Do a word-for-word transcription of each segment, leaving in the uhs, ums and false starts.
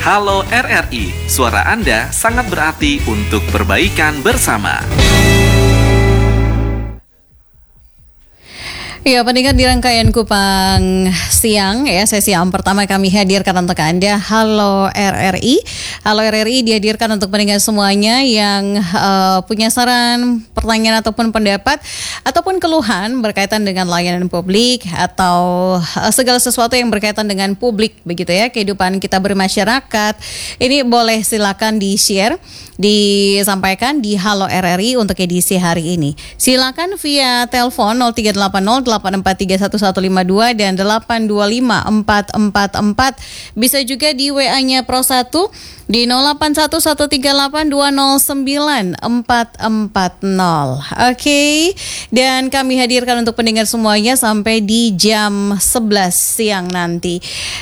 Halo R R I, suara Anda sangat berarti untuk perbaikan bersama. Ya, pendengar di rangkaian Kupang Siang ya, sesi yang pertama kami hadirkan untuk Anda Halo R R I. Halo R R I dihadirkan untuk pendengar semuanya yang uh, punya saran, pertanyaan ataupun pendapat ataupun keluhan berkaitan dengan layanan publik atau uh, segala sesuatu yang berkaitan dengan publik begitu ya, kehidupan kita bermasyarakat. Ini boleh silakan di-share, disampaikan di Halo R R I untuk edisi hari ini. Silakan via telepon nol tiga delapan nol delapan empat tiga satu satu lima dua dan delapan dua lima empat empat empat. Bisa juga di W A-nya Pro satu di nol delapan satu satu tiga delapan dua nol sembilan empat empat nol. Oke, okay. Dan kami hadirkan untuk pendengar semuanya sampai di jam sebelas siang nanti.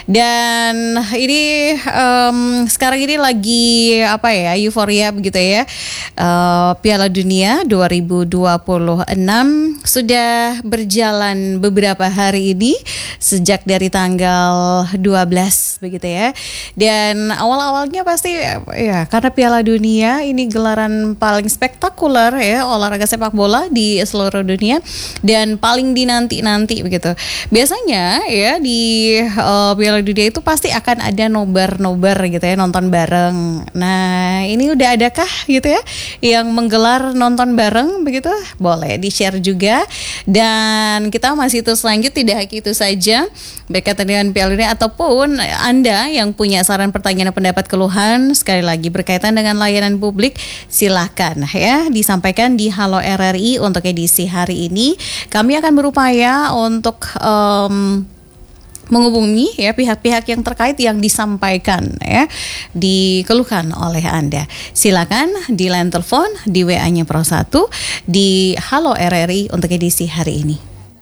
Dan ini um, sekarang ini lagi apa ya, euforia begitu ya. Uh, Piala Dunia dua ribu dua puluh enam sudah berjalan beberapa hari ini sejak dari tanggal dua belas begitu ya. Dan awal-awalnya pasti ya karena Piala Dunia ini gelaran paling spektakuler ya olahraga sepak bola di seluruh dunia dan paling dinanti-nanti begitu. Biasanya ya di uh, Piala Dunia itu pasti akan ada nobar-nobar gitu ya, nonton bareng. Nah, ini udah adakah gitu ya yang menggelar nonton bareng begitu? Boleh di-share juga. Dan kita masih terus lanjut, tidak hanya itu saja berkaitan dengan Piala Dunia ataupun Anda yang punya saran, pertanyaan, pendapat, keluhan sekali lagi berkaitan dengan layanan publik, silakan ya disampaikan di Halo R R I untuk edisi hari ini. Kami akan berupaya untuk um, menghubungi ya pihak-pihak yang terkait yang disampaikan ya dikeluhkan oleh Anda. Silakan di line telepon di W A-nya Pro satu di Halo R R I untuk edisi hari ini.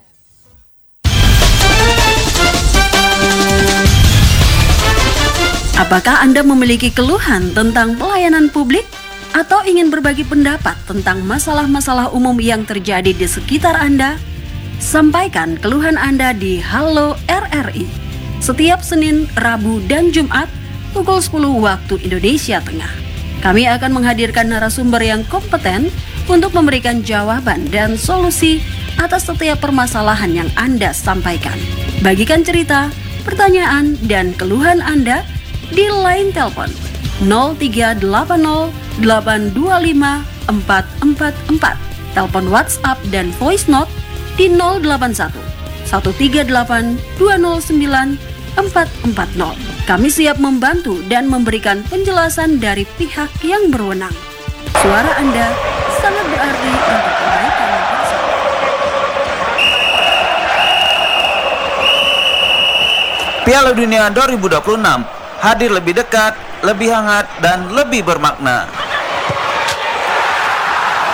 Apakah Anda memiliki keluhan tentang pelayanan publik atau ingin berbagi pendapat tentang masalah-masalah umum yang terjadi di sekitar Anda? Sampaikan keluhan Anda di Halo R R I setiap Senin, Rabu, dan Jumat pukul sepuluh waktu Indonesia Tengah. Kami akan menghadirkan narasumber yang kompeten untuk memberikan jawaban dan solusi atas setiap permasalahan yang Anda sampaikan. Bagikan cerita, pertanyaan, dan keluhan Anda di line telepon nol tiga delapan nol delapan dua lima empat empat empat, telepon WhatsApp dan voice note di nol delapan satu satu tiga delapan dua nol sembilan empat empat nol. Kami siap membantu dan memberikan penjelasan dari pihak yang berwenang. Suara Anda sangat berarti untuk kebaikan bersama. Piala Dunia dua ribu dua puluh enam hadir lebih dekat, lebih hangat, dan lebih bermakna.